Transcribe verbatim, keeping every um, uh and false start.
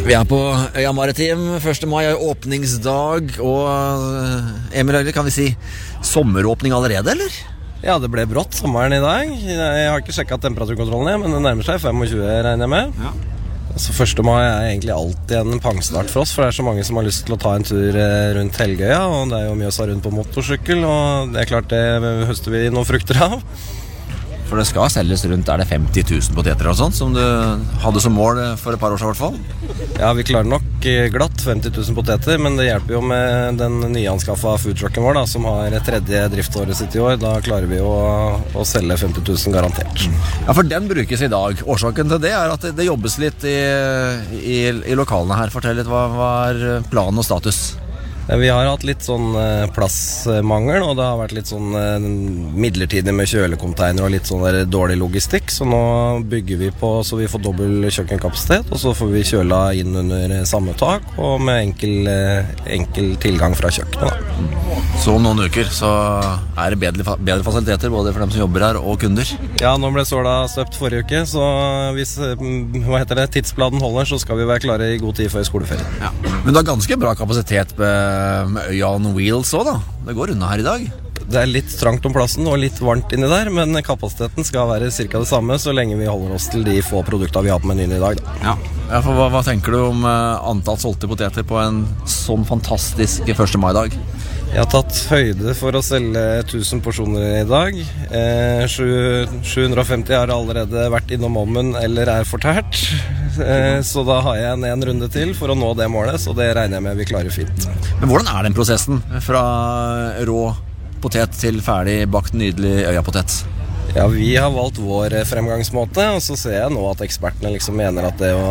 Vi er på Øya Maritim, første mai er åpningsdag, og Emil Høgli, kan vi si sommeråpning allerede, eller? Ja, det ble brått sommeren i dag. Jeg har ikke sjekket temperaturkontrollen, men det nærmer seg tjuefem, regner jeg med. Ja. Så første mai er egentlig alltid en pangstart for oss, for det er så mange som har lyst til å ta en tur rundt Helgøya, og det er jo mye å sa rundt på motorsykkel, og det er klart det høster vi noen frukter av. For det skal selges rundt, er det femti tusen poteter og sånt, som du hadde som mål for et par år siden i hvert fall? Ja, vi klarer nok glatt femti tusen poteter, men det hjelper jo med den nyanskaffa foodtrucken vår da, som har tredje driftsåret sitt i år. Da klarer vi jo å, å selge femti tusen garantert. Ja, for den brukes i dag. Årsaken til det er at det, det jobbes litt i, i, i lokalene her. Fortell litt, hva, hva er planen og status? Vi har hatt litt sånn plassmangel, og det har vært litt sånn midlertidig med kjølekonteiner og litt sånn der dårlig logistikk, så nå bygger vi på så vi får dobbel kjøkkenkapasitet, og så får vi kjøla inn under samme tak og med enkel, enkel tilgang fra kjøkkenet da. Så om noen uker så er det bedre, bedre fasiliteter både for dem som jobber her og kunder? Ja, nå ble såla støpt forrige uke, så hvis hva heter det, tidsplanen holder, så skal vi være klare i god tid før skoleferien. Ja. Men du har ganske bra kapasitet med med Øya on wheels også da. Det går unna her i dag. Det er litt trangt om plassen og litt varmt inni der, men kapasiteten skal være cirka det samme så lenge vi holder oss til de få produktene vi har på menyen i dag da. Ja, ja for hva, hva tenker du om uh, antall solgte poteter på en sånn fantastisk første mai-dag? Jeg har tatt høyde for å selge tusen porsjoner i dag. Eh, sju hundre og femti har allerede vært innom ovnen eller er fortært. Eh, så da har jeg en, en runde til for å nå det målet, så det regner jeg med vi klarer fint. Men hvordan er den prosessen fra rå potet til ferdig bakt nydelig Øya-potet? Ja, vi har valgt vår fremgangsmåte, og så ser jeg nå at ekspertene liksom mener at det å